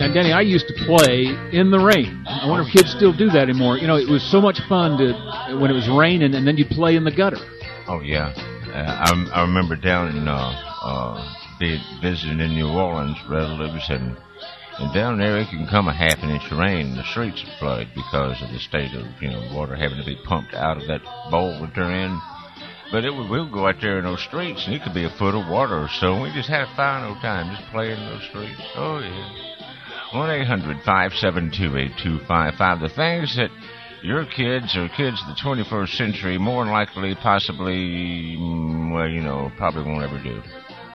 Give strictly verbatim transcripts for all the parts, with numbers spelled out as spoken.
And, Danny, I used to play in the rain. I wonder if kids still do that anymore. You know, it was so much fun to when it was raining, and then you'd play in the gutter. Oh, yeah. Uh, I, I remember down in, uh, uh, visiting in New Orleans, relatives, and, and down there it can come a half an inch of rain, and the streets would flood because of the state of, you know, water having to be pumped out of that bowl that they're in. But it would, we would go out there in those streets, and it could be a foot of water or so, and we just had a fine old time just playing in those streets. Oh, yeah. one eight hundred five seven two eight two five five. The things that your kids or kids of the twenty-first century more than likely, possibly, well, you know, probably won't ever do.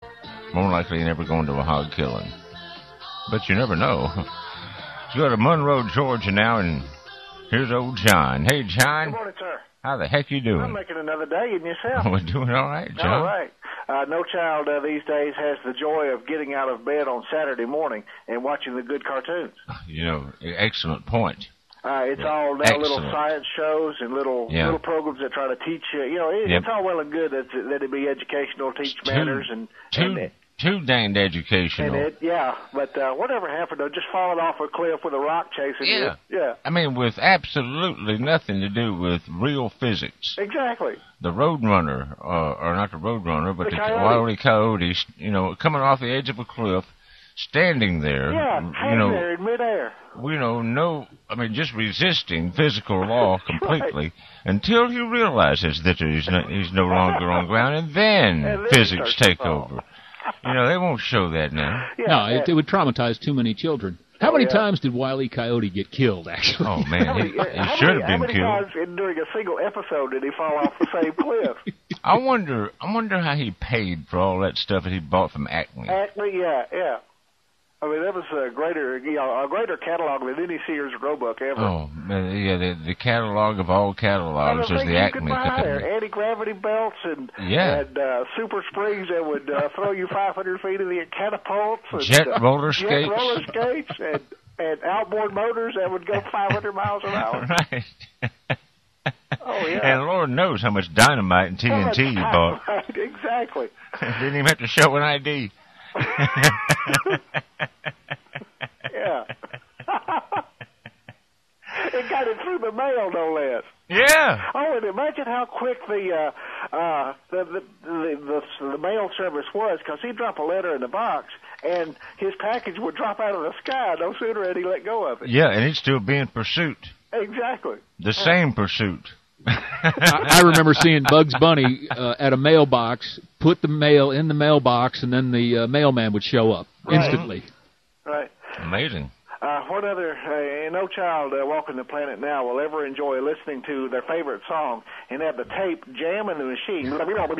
More likely never going to a hog killing. But you never know. Let's go to Monroe, Georgia now, and here's old John. Hey, John. Good morning, sir. How the heck you doing? I'm making another day, and yourself? We're doing all right, John. All right. Uh, no child uh, these days has the joy of getting out of bed on Saturday morning and watching the good cartoons. You know, excellent point. Uh, it's yeah. all now Excellent. little science shows and little yeah. little programs that try to teach you. You know, it, yep. it's all well and good that that it be educational, teach too, manners, and too and it, too danged educational. And it, yeah, but uh, whatever happened to just falling off a cliff with a rock chasing yeah. you? Yeah, I mean, with absolutely nothing to do with real physics. Exactly. The Roadrunner, uh, or not the Roadrunner, but the, the coyote. Coyote, you know, coming off the edge of a cliff, standing there. Yeah, you hanging know, there in midair. You know, no, I mean, just resisting physical law completely right. until he realizes that he's no, he's no longer on ground, and then, and then physics take over. You know, they won't show that now. Yeah, no, it, it would traumatize too many children. How oh, many yeah. times did Wile E. Coyote get killed, actually? Oh, man, many, he, he many, should have been how many killed. Times during a single episode did he fall off the same cliff? I wonder I wonder how he paid for all that stuff that he bought from Acme. Acme, yeah, yeah. I mean, that was a greater, you know, a greater catalog than any Sears Roebuck ever. Oh, man, yeah, the, the catalog of all catalogs was the Acme company. Anti-gravity belts and, yeah. and uh, super springs that would uh, throw you five hundred feet in the catapults. And, jet uh, roller skates. Jet roller skates and, and outboard motors that would go five hundred miles an hour. Right. Oh, yeah. And Lord knows how much dynamite and T N T you bought. Exactly. Didn't even have to show an I D. Yeah. It got it through the mail, no less. Yeah. Oh, and imagine how quick the uh, uh, the, the, the the the mail service was, because he'd drop a letter in the box, and his package would drop out of the sky no sooner had he let go of it. Yeah, and he'd still be in pursuit. Exactly. The same pursuit. I, I remember seeing Bugs Bunny uh, at a mailbox, put the mail in the mailbox, and then the uh, mailman would show up right. instantly. Right. Amazing. Uh, what other, uh, no child uh, walking the planet now will ever enjoy listening to their favorite song and have the tape jam in the machine,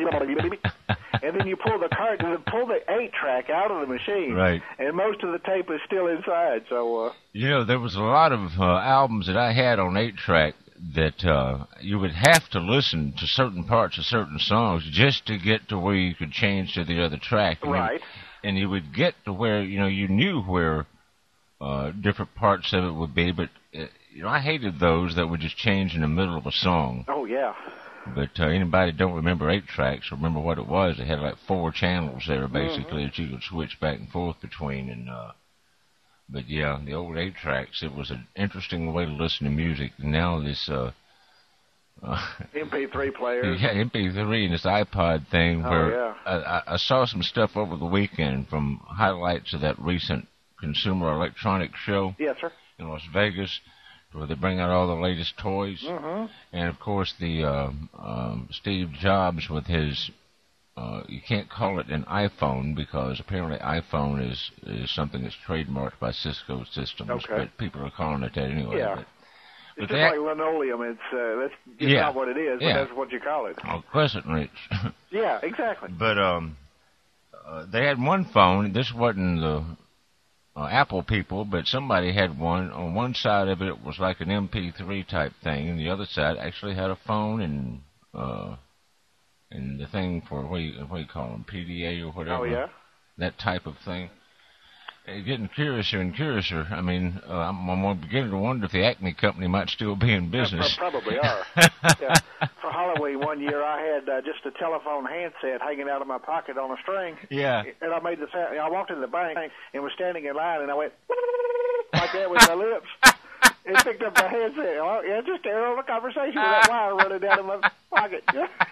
and then you pull the card, pull the eight track out of the machine, right? And most of the tape is still inside. So, uh, you know, there was a lot of uh, albums that I had on eight track that uh, you would have to listen to certain parts of certain songs just to get to where you could change to the other track, and right? You, and you would get to where you know you knew where. Uh, different parts of it would be, but uh, you know, I hated those that would just change in the middle of a song. Oh yeah. But uh, anybody that don't remember eight tracks, remember what it was. They had like four channels there basically mm-hmm. that you could switch back and forth between. And uh, but yeah, the old eight tracks. It was an interesting way to listen to music. Now this uh, uh, M P three players. Yeah, M P three and this iPod thing. Oh, where yeah. I, I saw some stuff over the weekend from highlights of that recent Consumer Electronics Show yes, sir. in Las Vegas, where they bring out all the latest toys. Mm-hmm. And, of course, the um, um, Steve Jobs with his, uh, you can't call it an iPhone because apparently iPhone is, is something that's trademarked by Cisco Systems, okay. but people are calling it that anyway. Yeah. But, it's but just like linoleum. It's, uh, that's it's yeah. not what it is, but yeah. that's what you call it. Oh, Crescent Rich. Yeah, exactly. But um, uh, they had one phone. This wasn't the... Uh, Apple people, but somebody had one. On one side of it was like an M P three type thing, and the other side actually had a phone and uh, and the thing for what do you, what do you call them, P D A or whatever. Oh yeah. That type of thing. It's getting curiouser and curiouser. I mean, uh, I'm, I'm beginning to wonder if the Acme company might still be in business. Yeah, probably are. Yeah. For Halloween one year, I had uh, just a telephone handset hanging out of my pocket on a string. Yeah. And I made the sound. I walked into the bank and was standing in line, and I went, like that with my lips. And picked up my headset. Oh, yeah, just carry on the conversation with that wire running down in my pocket.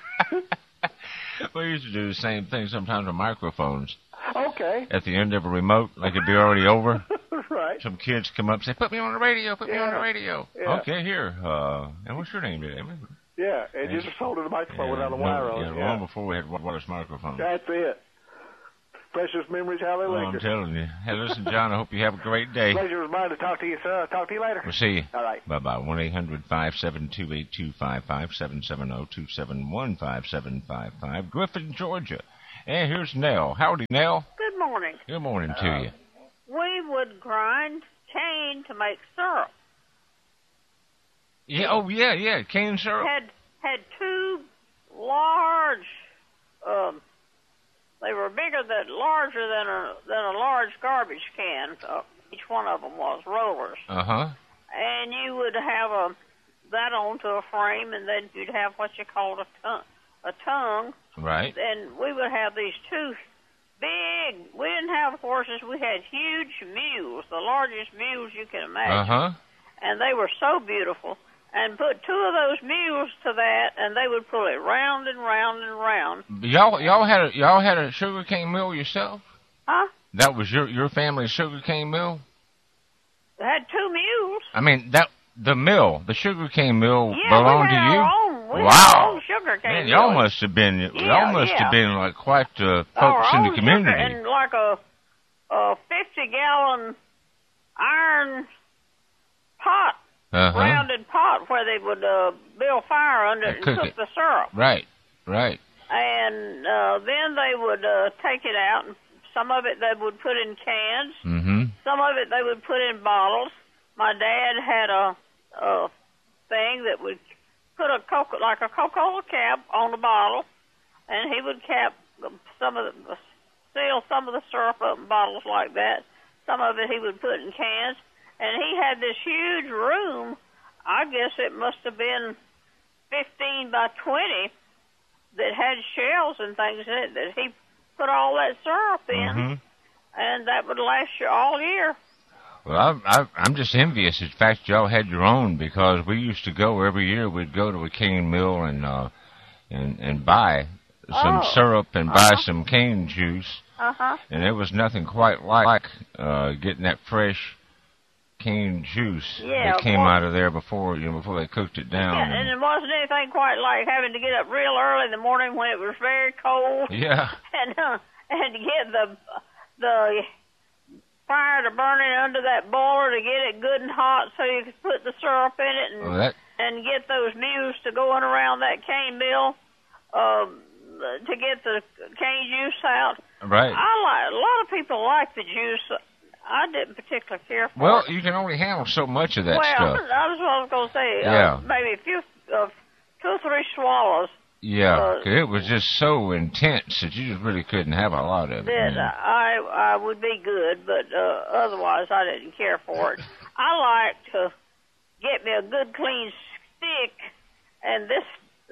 We used to do the same thing sometimes with microphones. Okay. At the end of a remote, like it'd be already over. Right. Some kids come up and say, put me on the radio, put me yeah. on the radio. Yeah. Okay, here. Uh, and what's your name today? Yeah, and you just hold the microphone yeah, without a no, wire on yeah, it. Yeah, long before we had wireless microphones. That's it. Precious memories, how they oh, linger. I'm telling you. Hey, listen, John, I hope you have a great day. Pleasure was mine to talk to you, sir. I'll talk to you later. We'll see you. All right. Bye-bye. one eight hundred five seven two eight two five five, seven seven zero two seven one five seven five five, Griffin, Georgia. And here's Nell. Howdy, Nell. Good morning. Good morning to uh, you. We would grind cane to make syrup. Yeah. Oh, yeah, yeah. Cane syrup. Had had two large. Um, they were bigger than larger than a than a large garbage can. Uh, each one of them was rollers. Uh huh. And you would have a that onto a frame, and then you'd have what you called a tongue. A tongue. Right. And we would have these two big. We didn't have horses. We had huge mules, the largest mules you can imagine. Uh huh. And they were so beautiful. And put two of those mules to that, and they would pull it round and round and round. Y'all, y'all had a y'all had a sugarcane mill yourself? Huh? That was your your family's sugarcane mill? They had two mules. I mean that the mill, the sugarcane mill yeah, belonged we had to you. Our own, we wow. had our own sugarcane Man, mill. y'all must have been yeah, y'all must yeah. have been like quite uh, folks our in the own community. Sugar, and like a a fifty gallon iron pot. Uh-huh. Rounded pot where they would uh, build fire under it and cook cook it. the syrup. Right, right. And uh, then they would uh, take it out, and some of it they would put in cans. Mm-hmm. Some of it they would put in bottles. My dad had a, a thing that would put a Coca, like a Coca-Cola cap on the bottle, and he would cap some of the, seal some of the syrup up in bottles like that. Some of it he would put in cans. And he had this huge room, I guess it must have been fifteen by twenty, that had shelves and things in it that he put all that syrup in, mm-hmm. and that would last you all year. Well, I, I, I'm just envious of the fact y'all had your own, because we used to go every year. We'd go to a cane mill and uh, and and buy some oh. syrup and uh-huh. buy some cane juice, uh-huh. and there was nothing quite like uh, getting that fresh cane juice yeah, that came well, out of there before you know before they cooked it down. Yeah, and, and it wasn't anything quite like having to get up real early in the morning when it was very cold. Yeah. And uh, and to get the the fire to burning under that boiler to get it good and hot so you could put the syrup in it and well, that, and get those mules to going around that cane mill um, to get the cane juice out. right. I like a lot of people like the juice. I didn't particularly care for Well, it. you can only handle so much of that well, stuff. that was what I was going to say. Yeah. Uh, maybe a few, uh, two or three swallows. Yeah, uh, 'cause it was just so intense that you just really couldn't have a lot of it. That man. I I would be good, but uh, otherwise I didn't care for it. I like to get me a good clean stick, and this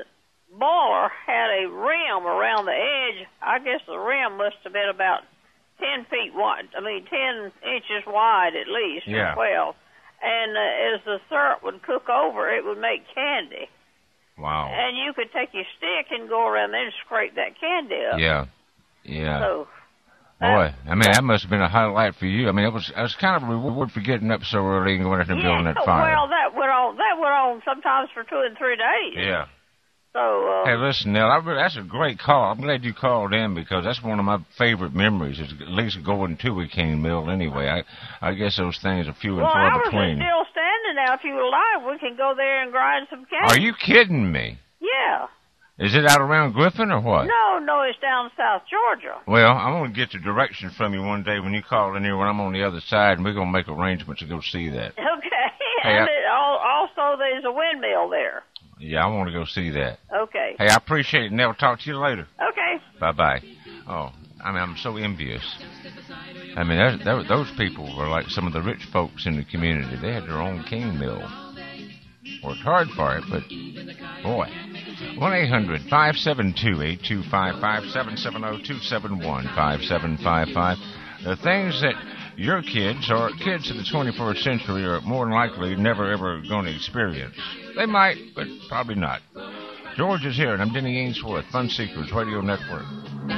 boiler had a rim around the edge. I guess the rim must have been about ten feet wide. I mean, ten inches wide at least, Yeah. or twelve. And uh, as the syrup would cook over, it would make candy. Wow. And you could take your stick and go around there and scrape that candy up. Yeah, yeah. So, Boy, I mean, that must have been a highlight for you. I mean, it was it was kind of a reward for getting up so early and going out and yeah, building that fire. well, that went on. That went on sometimes for two and three days. Yeah. So. Uh, Hey, listen, Nell, I really, that's a great call. I'm glad you called in because that's one of my favorite memories. Is at least going to a cane mill. Anyway, I I guess those things are few and well, far ours between. is still standing now. If you would like, we can go there and grind some cane. Are you kidding me? Yeah. Is it out around Griffin or what? No, no, it's down South Georgia. Well, I'm going to get the directions from you one day when you call in here when I'm on the other side, and we're going to make arrangements to go see that. Okay. Hey, and I- it, al- also, there's a windmill there. Yeah, I want to go see that. Okay. Hey, I appreciate it, and I'll talk to you later. Okay. Bye-bye. Oh, I mean, I'm so envious. I mean, that, that, those people were like some of the rich folks in the community. They had their own cane mill. Worked hard for it, but, boy. one eight hundred five seven two eight two five five, seven seven zero two seven one five seven five five. The things that your kids or kids of the twenty-first century are more than likely never ever going to experience. They might, but probably not. George is here, and I'm Denny Ainsworth, Fun Seekers Radio Network.